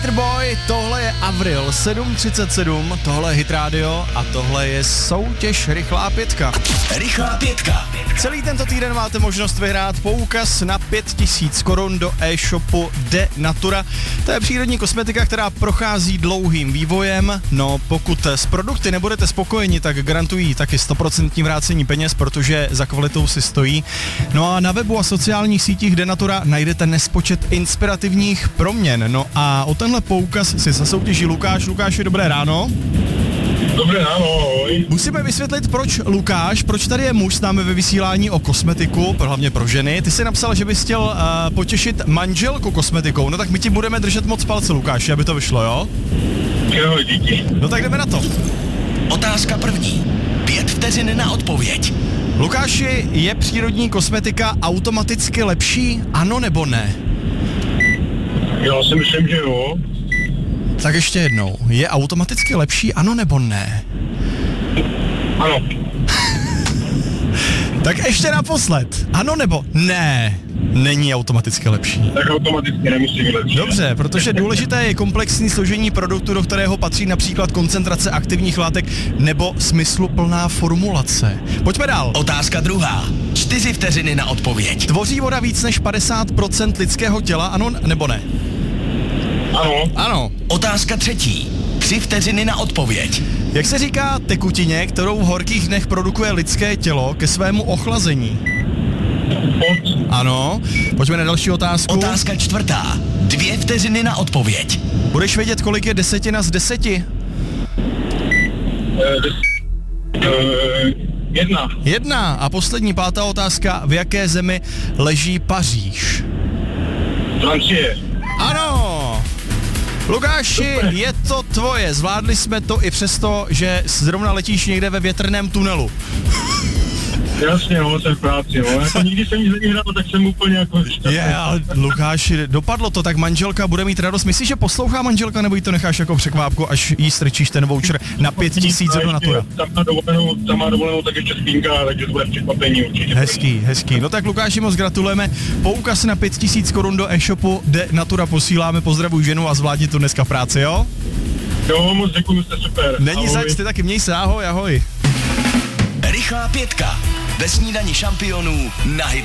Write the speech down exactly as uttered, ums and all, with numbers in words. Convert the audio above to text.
Boy, tohle je Avril, sedm třicet sedm, tohle je Hit Radio a tohle je soutěž Rychlá pětka. Rychlá pětka. Celý tento týden máte možnost vyhrát poukaz na pět tisíc korun do e-shopu De Natura. To je přírodní kosmetika, která prochází dlouhým vývojem. No, pokud s produkty nebudete spokojeni, tak garantují taky sto procent vrácení peněz, protože za kvalitou si stojí. No a na webu a sociálních sítích De Natura najdete nespočet inspirativních proměn. No a o tenhle poukaz si zasoutěží Lukáš. Lukáši, dobré ráno. Dobré ráno, ahoj. Musíme vysvětlit, proč Lukáš, proč tady je muž s námi ve vysílání o kosmetiku, hlavně pro ženy. Ty jsi napsal, že bys chtěl uh, potěšit manželku kosmetikou, no tak my ti budeme držet moc palce, Lukáši, aby to vyšlo, jo? Jo, díky. No tak jdeme na to. Otázka první. Pět vteřin na odpověď. Lukáši, je přírodní kosmetika automaticky lepší, ano nebo ne? Já si myslím, že jo. Tak ještě jednou, je automaticky lepší, ano nebo ne? Ano. Tak ještě naposled, ano nebo ne? Není automaticky lepší. Tak automaticky nemusí být lepší. Dobře, protože důležité je komplexní složení produktu, do kterého patří například koncentrace aktivních látek nebo smysluplná formulace. Pojďme dál. Otázka druhá. Čtyři vteřiny na odpověď. Tvoří voda víc než padesát procent lidského těla, ano nebo ne? Ano. Ano. Otázka třetí. Tři vteřiny na odpověď. Jak se říká tekutině, kterou v horkých dnech produkuje lidské tělo ke svému ochlazení? Pot. Ano. Pojďme na další otázku. Otázka čtvrtá. Dvě vteřiny na odpověď. Budeš vědět, kolik je desetina z deseti? Eh, des, eh, jedna. Jedna. A poslední pátá otázka. V jaké zemi leží Paříž? Francie. Ano! Lukáši, je to tvoje. Zvládli jsme to i přesto, že zrovna letíš někde ve větrném tunelu. Jasně, no, jsem v práci, no. Jako nikdy jsem nic nehrál, tak jsem úplně jako... Je, ale Lukáši, dopadlo to, tak manželka bude mít radost. Myslíš, že poslouchá manželka, nebo jí to necháš jako překvápku, až jí strčíš ten voucher na pět tisíc od Natura? Tam má dovolenou, tam má dovolenou tak ještě spínka, takže to bude překvapení určitě. Hezký, hezký. No tak Lukáši, moc gratulujeme. Poukaz na pět tisíc korun do e-shopu De Natura posíláme. Pozdravuj ženu a zvládni to dneska v práci, jo? Jo, moc děkuju, jste super. Není Ahoj. zač, ty taky měj se, ahoj, ahoj. Rychlá pětka. Ve snídani šampionů na Hit